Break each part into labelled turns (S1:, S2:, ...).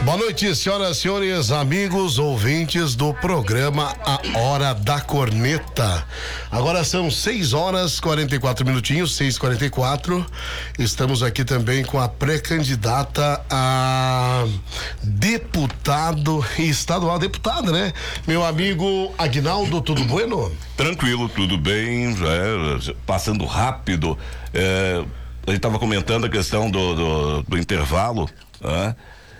S1: Boa noite, senhoras e senhores, amigos, ouvintes do programa A Hora da Corneta. Agora são 6 horas 44 minutinhos, 6h44. Estamos aqui também com a pré-candidata a deputado estadual, deputada, né? Meu amigo Aguinaldo, tudo bueno?
S2: Tranquilo, tudo bem, passando rápido. A gente estava comentando a questão do intervalo, né?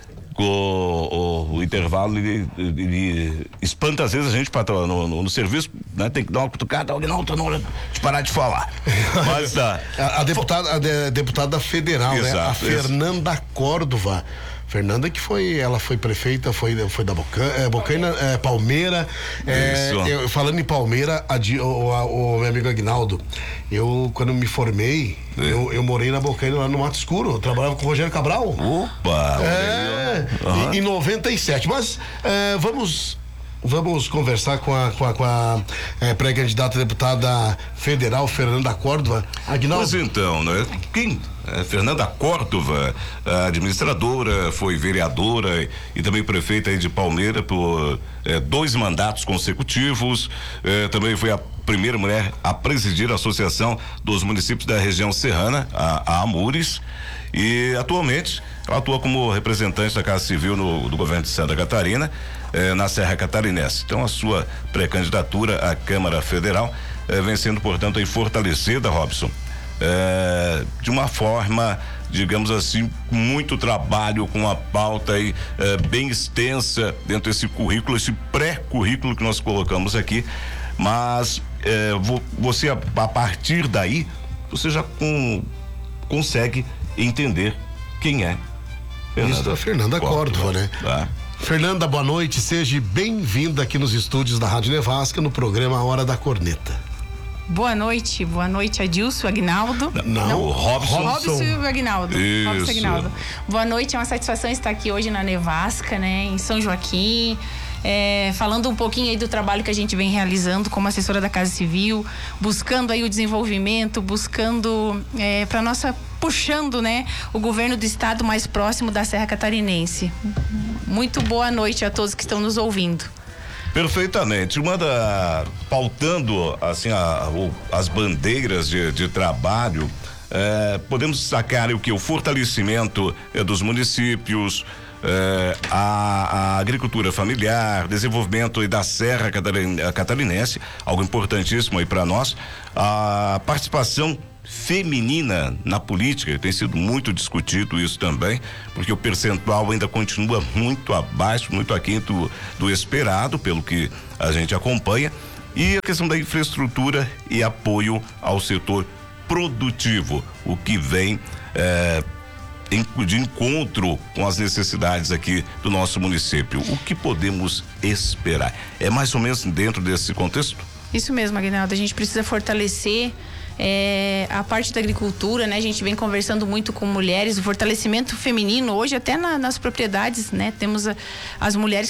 S2: O intervalo ele espanta às vezes a gente no serviço, né? Tem que dar uma cutucada, não tá na hora de parar de falar. Mas
S1: a deputada federal, exato, né? A Fernanda Córdova. Fernanda que ela foi prefeita, foi da Bocaina, Palmeira. Falando em Palmeira, o meu amigo Aguinaldo, quando me formei, eu morei na Bocaina, lá no Mato Escuro, eu trabalhava com o Rogério Cabral.
S2: Opa!
S1: Em 97, mas vamos conversar com a pré-candidata deputada federal, Fernanda Córdova. Aguinaldo.
S2: Mas então, né? Fernanda Córdova, administradora, foi vereadora e também prefeita aí de Palmeira por 2 mandatos consecutivos, também foi a primeira mulher a presidir a Associação dos Municípios da Região Serrana, a AMURES, e atualmente ela atua como representante da Casa Civil do governo de Santa Catarina, na Serra Catarinense. Então a sua pré-candidatura à Câmara Federal vem sendo, portanto, aí fortalecida, Robson, de uma forma, digamos assim, muito trabalho, com a pauta aí bem extensa dentro desse currículo, esse pré-currículo que nós colocamos aqui, mas você, a partir daí, você já consegue entender quem é
S1: Fernanda Córdova, né?
S2: Tá.
S1: Fernanda, boa noite, seja bem-vinda aqui nos estúdios da Rádio Nevasca, no programa A Hora da Corneta.
S3: Boa noite, Adilson, Aguinaldo.
S2: Não,
S3: Robson e Aguinaldo.
S2: Isso.
S3: Robson e Aguinaldo. Boa noite, é uma satisfação estar aqui hoje na Nevasca, né? Em São Joaquim, falando um pouquinho aí do trabalho que a gente vem realizando como assessora da Casa Civil, buscando aí o desenvolvimento, buscando puxando, né, o governo do estado mais próximo da Serra Catarinense. Muito boa noite a todos que estão nos ouvindo.
S2: Perfeitamente. Pautando assim as bandeiras de trabalho, podemos destacar o fortalecimento dos municípios, a agricultura familiar, desenvolvimento aí da Serra Catarinense, algo importantíssimo aí para nós, a participação feminina na política, tem sido muito discutido isso também, porque o percentual ainda continua muito abaixo, muito aquém do esperado, pelo que a gente acompanha, e a questão da infraestrutura e apoio ao setor produtivo, o que vem de encontro com as necessidades aqui do nosso município. O que podemos esperar? É mais ou menos dentro desse contexto?
S3: Isso mesmo, Aguinaldo, a gente precisa fortalecer a parte da agricultura, né? A gente vem conversando muito com mulheres, o fortalecimento feminino, hoje até nas propriedades, né? Temos as mulheres